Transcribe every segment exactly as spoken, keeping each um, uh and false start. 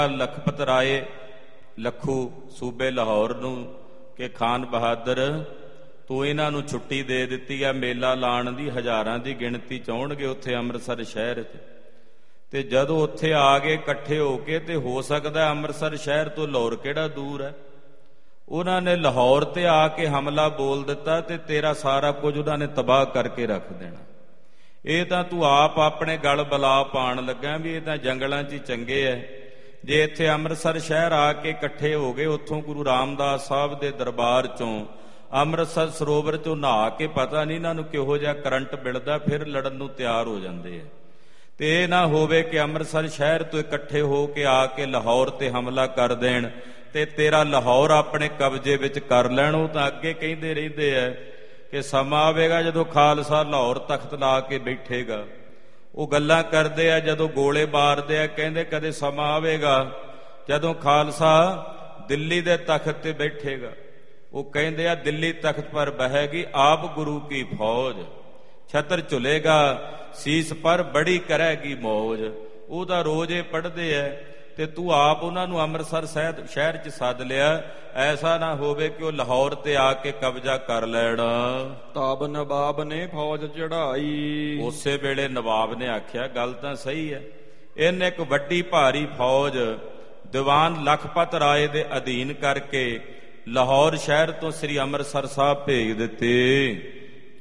ਲਖਪਤ ਰਾਏ ਲੱਖੂ ਸੂਬੇ ਲਾਹੌਰ ਨੂੰ ਕਿ ਖਾਨ ਬਹਾਦਰ ਤੂੰ ਇਹਨਾਂ ਨੂੰ ਛੁੱਟੀ ਦੇ ਦਿੱਤੀ ਆ ਮੇਲਾ ਲਾਉਣ ਦੀ, ਹਜ਼ਾਰਾਂ ਦੀ ਗਿਣਤੀ ਚ ਆਉਣਗੇ ਉੱਥੇ ਅੰਮ੍ਰਿਤਸਰ ਸ਼ਹਿਰ 'ਚ। ਤੇ ਜਦੋਂ ਉੱਥੇ ਆ ਗਏ ਇਕੱਠੇ ਹੋ ਕੇ, ਤੇ ਹੋ ਸਕਦਾ ਅੰਮ੍ਰਿਤਸਰ ਸ਼ਹਿਰ ਤੋਂ ਲਾਹੌਰ ਕਿਹੜਾ ਦੂਰ ਹੈ, ਉਹਨਾਂ ਨੇ ਲਾਹੌਰ ਤੇ ਆ ਕੇ ਹਮਲਾ ਬੋਲ ਦਿੱਤਾ ਤੇ ਤੇਰਾ ਸਾਰਾ ਕੁਝ ਉਹਨਾਂ ਨੇ ਤਬਾਹ ਕਰਕੇ ਰੱਖ ਦੇਣਾ। ਇਹ ਤਾਂ ਤੂੰ ਆਪ ਆਪਣੇ ਗਲ ਬਲਾ ਪਾਉਣ ਲੱਗਾ ਵੀ ਇਹ ਤਾਂ ਜੰਗਲਾਂ 'ਚ ਹੀ ਚੰਗੇ ਐ। ਜੇ ਇੱਥੇ ਅੰਮ੍ਰਿਤਸਰ ਸ਼ਹਿਰ ਆ ਕੇ ਇਕੱਠੇ ਹੋ ਗਏ, ਉੱਥੋਂ ਗੁਰੂ ਰਾਮਦਾਸ ਸਾਹਿਬ ਦੇ ਦਰਬਾਰ 'ਚੋਂ ਅੰਮ੍ਰਿਤਸਰ ਸਰੋਵਰ 'ਚੋਂ ਨਹਾ ਕੇ ਪਤਾ ਨਹੀਂ ਇਹਨਾਂ ਨੂੰ ਕਿਹੋ ਜਿਹਾ ਕਰੰਟ ਮਿਲਦਾ, ਫਿਰ ਲੜਨ ਨੂੰ ਤਿਆਰ ਹੋ ਜਾਂਦੇ ਆ। ਤੇ ਇਹ ਨਾ ਹੋਵੇ ਕਿ ਅੰਮ੍ਰਿਤਸਰ ਸ਼ਹਿਰ ਤੋਂ ਇਕੱਠੇ ਹੋ ਕੇ ਆ ਕੇ ਲਾਹੌਰ ਤੇ ਹਮਲਾ ਕਰ ਦੇਣ ਤੇ ਤੇਰਾ ਲਾਹੌਰ ਆਪਣੇ ਕਬਜ਼ੇ ਵਿੱਚ ਕਰ ਲੈਣ। ਉਹ ਤਾਂ ਅੱਗੇ ਕਹਿੰਦੇ ਰਹਿੰਦੇ ਆ ਕਿ ਸਮਾਂ ਆਵੇਗਾ ਜਦੋਂ ਖਾਲਸਾ ਲਾਹੌਰ ਤਖਤ ਲਾ ਕੇ ਬੈਠੇਗਾ। ਉਹ ਗੱਲਾਂ ਕਰਦੇ ਆ ਜਦੋਂ ਗੋਲੇ ਮਾਰਦੇ ਆ, ਕਹਿੰਦੇ ਕਦੇ ਸਮਾਂ ਆਵੇਗਾ ਜਦੋਂ ਖਾਲਸਾ ਦਿੱਲੀ ਦੇ ਤਖਤ ਤੇ ਬੈਠੇਗਾ। ਉਹ ਕਹਿੰਦੇ ਆ ਦਿੱਲੀ ਤਖਤ ਪਰ ਬਹਿਗੀ ਆਪ ਗੁਰੂ ਕੀ ਫੌਜ, ਛਤਰ ਝੁਲੇਗਾ ਸੀਸ ਪਰ ਬੜੀ ਕਰੇਗੀ ਮੌਜ। ਉਹ ਤਾਂ ਰੋਜ਼ ਇਹ ਪੜ੍ਹਦੇ ਆ ਤੇ ਤੂੰ ਆਪ ਉਹਨਾਂ ਨੂੰ ਅੰਮ੍ਰਿਤਸਰ ਸ਼ਹਿਰ ਸ਼ਹਿਰ 'ਚ ਸੱਦ ਲਿਆ। ਐਸਾ ਨਾ ਹੋਵੇ ਕਿ ਉਹ ਲਾਹੌਰ ਤੇ ਆ ਕੇ ਕਬਜ਼ਾ ਕਰ ਲੈਣ। ਤਬ ਨਵਾਬ ਨੇ ਫੌਜ ਚੜਾਈ। ਉਸੇ ਵੇਲੇ ਨਵਾਬ ਨੇ ਆਖਿਆ ਗੱਲ ਤਾਂ ਸਹੀ ਹੈ। ਇਹਨੇ ਇੱਕ ਵੱਡੀ ਭਾਰੀ ਫੌਜ ਦੀਵਾਨ ਲਖਪਤ ਰਾਏ ਦੇ ਅਧੀਨ ਕਰਕੇ ਲਾਹੌਰ ਸ਼ਹਿਰ ਤੋਂ ਸ੍ਰੀ ਅੰਮ੍ਰਿਤਸਰ ਸਾਹਿਬ ਭੇਜ ਦਿੱਤੇ।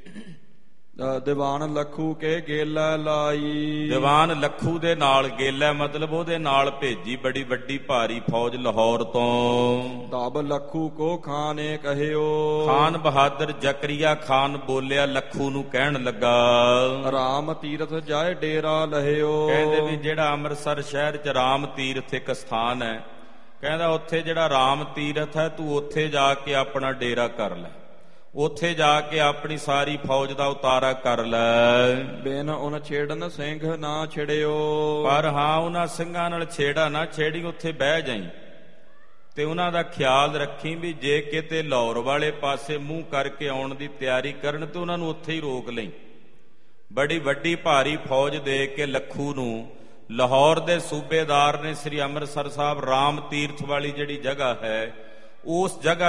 ਦੀਵਾਨ ਲੱਖੂ ਕੇ ਗੇਲਾ ਲਾਈ। ਦੀਵਾਨ ਲੱਖੂ ਦੇ ਨਾਲ ਗੇਲਾ ਮਤਲਬ ਉਹਦੇ ਨਾਲ ਭੇਜੀ ਬੜੀ ਵੱਡੀ ਭਾਰੀ ਫੌਜ ਲਾਹੌਰ ਤੋਂ। ਤਬ ਲੱਖੂ ਕੋ ਖਾਨੇ ਕਹਿਓ। ਖਾਨ ਬਹਾਦਰ ਜ਼ਕਰੀਆ ਖਾਨ ਬੋਲਿਆ ਲੱਖੂ ਨੂੰ, ਕਹਿਣ ਲੱਗਾ ਰਾਮ ਤੀਰਥ ਜਾਏ ਡੇਰਾ ਲਹਿਓ। ਕਹਿੰਦੇ ਵੀ ਜਿਹੜਾ ਅੰਮ੍ਰਿਤਸਰ ਸ਼ਹਿਰ 'ਚ ਰਾਮ ਤੀਰਥ ਇੱਕ ਸਥਾਨ ਹੈ, ਕਹਿੰਦਾ ਉੱਥੇ ਜਿਹੜਾ ਰਾਮ ਤੀਰਥ ਹੈ ਤੂੰ ਉੱਥੇ ਜਾ ਕੇ ਆਪਣਾ ਡੇਰਾ ਕਰ ਲੈ, ਉੱਥੇ ਜਾ ਕੇ ਆਪਣੀ ਸਾਰੀ ਫੌਜ ਦਾ ਉਤਾਰਾ ਕਰ ਲੈ। ਬਿਨ ਉਨ ਛੇੜਨ ਸਿੰਘ ਨਾ ਛਿੜਿਓ। ਪਰ ਹਾਂ ਉਹਨਾਂ ਸਿੰਘਾਂ ਨਾਲ ਛੇੜਾ ਨਾ ਛੇੜੀ, ਉੱਥੇ ਬਹਿ ਜਾਈ ਤੇ ਉਹਨਾਂ ਦਾ ਖਿਆਲ ਰੱਖੀ ਵੀ ਜੇ ਕਿਤੇ ਲਾਹੌਰ ਵਾਲੇ ਪਾਸੇ ਮੂੰਹ ਕਰਕੇ ਆਉਣ ਦੀ ਤਿਆਰੀ ਕਰਨ ਤੇ ਉਹਨਾਂ ਨੂੰ ਉੱਥੇ ਹੀ ਰੋਕ ਲਈ। ਬੜੀ ਵੱਡੀ ਭਾਰੀ ਫੌਜ ਦੇ ਕੇ ਲੱਖੂ ਨੂੰ ਲਾਹੌਰ ਦੇ ਸੂਬੇਦਾਰ ਨੇ ਸ੍ਰੀ ਅੰਮ੍ਰਿਤਸਰ ਸਾਹਿਬ ਰਾਮ ਤੀਰਥ ਵਾਲੀ ਜਿਹੜੀ ਜਗ੍ਹਾ ਹੈ ਉਸ ਜਗ੍ਹਾ